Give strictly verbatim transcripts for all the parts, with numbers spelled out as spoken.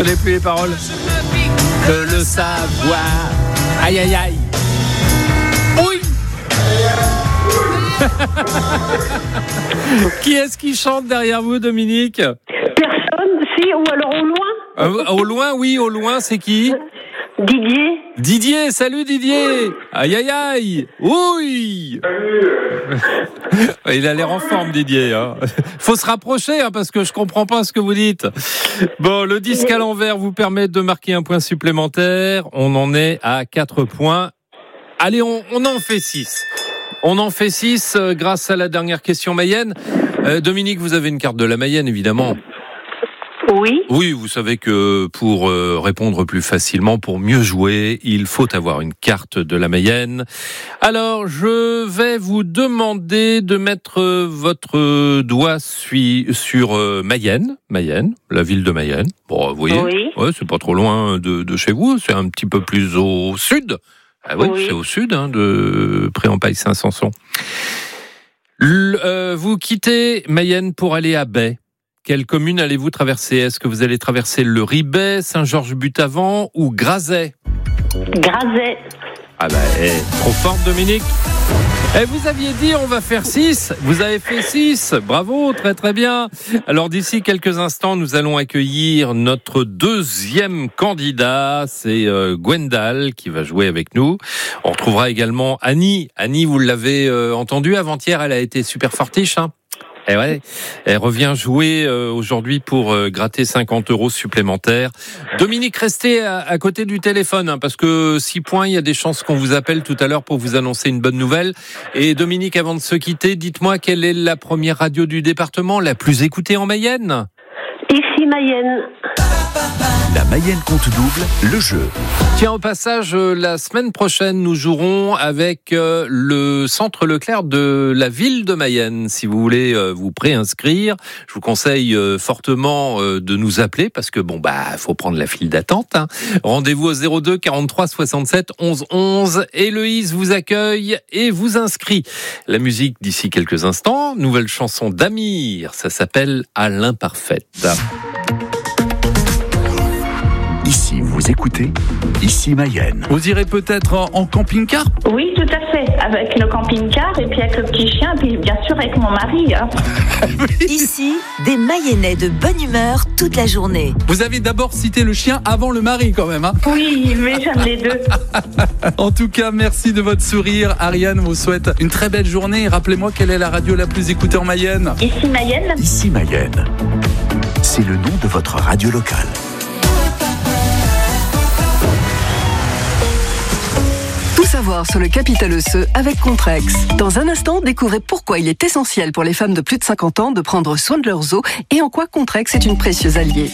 connais plus les paroles. De le savoir. Aïe, aïe, aïe. Oui. Qui est-ce qui chante derrière vous, Dominique? Personne, si, ou alors au loin. Euh, au loin, oui, au loin, c'est qui? Didier. Didier, salut Didier. Aïe, aïe, aïe. Oui. Il a l'air en forme, Didier. Hein. Faut se rapprocher, hein, parce que je comprends pas ce que vous dites. Bon, le disque à l'envers vous permet de marquer un point supplémentaire. On en est à quatre points. Allez, on, on en fait six. On en fait six euh, grâce à la dernière question Mayenne. Euh, Dominique, vous avez une carte de la Mayenne, évidemment. Oui. Oui, vous savez que pour euh, répondre plus facilement, pour mieux jouer, il faut avoir une carte de la Mayenne. Alors, je vais vous demander de mettre votre doigt sui- sur euh, Mayenne, Mayenne, la ville de Mayenne. Bon, vous voyez, Oui. ouais, c'est pas trop loin de, de chez vous, c'est un petit peu plus au sud. Ah oui, Oui. c'est au sud, hein, de Pré-en-Paille-Saint-Sanson. Le, euh, vous quittez Mayenne pour aller à Baie. Quelle commune allez-vous traverser? Est-ce que vous allez traverser le Ribet, Saint-Georges-Butavant ou Grazet? Grazet. Ah bah, eh, trop forte, Dominique. Eh, vous aviez dit on va faire six. Vous avez fait six. Bravo, très très bien. Alors d'ici quelques instants, nous allons accueillir notre deuxième candidat. C'est euh, Gwendal qui va jouer avec nous. On retrouvera également Annie. Annie, vous l'avez euh, entendu avant-hier, elle a été super fortiche, hein. Eh ouais, elle revient jouer euh, aujourd'hui pour euh, gratter cinquante euros supplémentaires. Dominique, restez à, à côté du téléphone, hein, parce que six points, il y a des chances qu'on vous appelle tout à l'heure pour vous annoncer une bonne nouvelle. Et Dominique, avant de se quitter, dites-moi quelle est la première radio du département la plus écoutée en Mayenne? Ici Mayenne. La Mayenne compte double, le jeu. Tiens, au passage, la semaine prochaine, nous jouerons avec euh, le Centre Leclerc de la ville de Mayenne. Si vous voulez euh, vous préinscrire, je vous conseille euh, fortement euh, de nous appeler parce que bon bah faut prendre la file d'attente. Hein. Rendez-vous au zéro deux quarante-trois soixante-sept onze onze. Héloïse vous accueille et vous inscrit. La musique d'ici quelques instants. Nouvelle chanson d'Amir. Ça s'appelle À l'imparfaite. Ici, vous écoutez, ici Mayenne. Vous irez peut-être en, en camping-car? Oui, tout à fait. Avec le camping-car et puis avec le petit chien, puis bien sûr avec mon mari. Hein. Ici, des Mayennais de bonne humeur toute la journée. Vous avez d'abord cité le chien avant le mari quand même. Hein. Oui, mais j'aime les deux. En tout cas, merci de votre sourire. Ariane vous souhaite une très belle journée. Rappelez-moi quelle est la radio la plus écoutée en Mayenne? Ici Mayenne. Ici Mayenne. C'est le nom de votre radio locale. Tout savoir sur le capital osseux avec Contrex. Dans un instant, découvrez pourquoi il est essentiel pour les femmes de plus de cinquante ans de prendre soin de leurs os et en quoi Contrex est une précieuse alliée.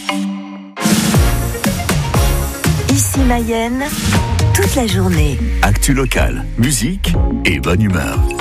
Ici Mayenne, toute la journée. Actu locale, musique et bonne humeur.